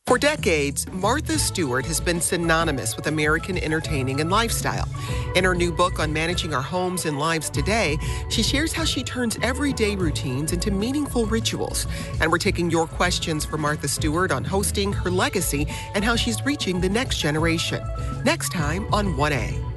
For decades, Martha Stewart has been synonymous with American entertaining and lifestyle. In her new book on managing our homes and lives today, she shares how she turns everyday routines into meaningful rituals. And we're taking your questions for Martha Stewart on hosting, her legacy, and how she's reaching the next generation. Next time on 1A.